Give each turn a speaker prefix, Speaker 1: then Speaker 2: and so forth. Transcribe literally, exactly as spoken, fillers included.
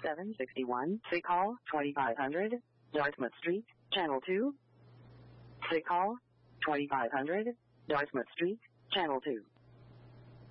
Speaker 1: seven sixty-one, Sick Hall, twenty-five hundred, Dartmouth Street, Channel two. Sick Hall, twenty-five hundred, Dartmouth Street, Channel two.